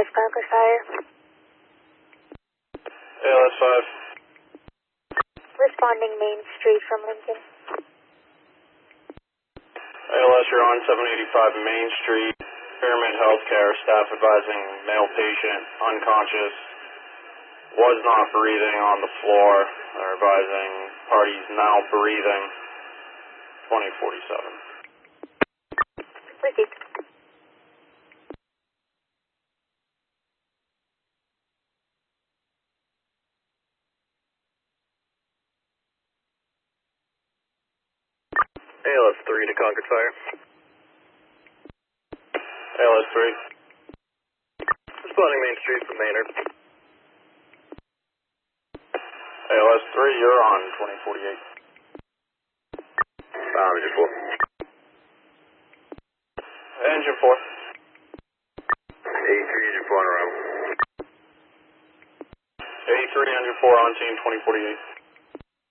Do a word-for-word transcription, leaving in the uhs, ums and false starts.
five, Concord Fire. A L S five. Responding Main Street from Lincoln. A L S, you're on seven eighty-five Main Street. Pyramid Healthcare, staff advising male patient, unconscious, was not breathing on the floor. They're advising parties now breathing. twenty forty-seven. Received. A L S three to Concord Fire. A L S three. Responding Main Street from Maynard. A L S three, you're on twenty forty-eight. Um, engine four. Engine four. eighty-three, engine four on arrival. eighty-three, engine four on scene, twenty forty-eight.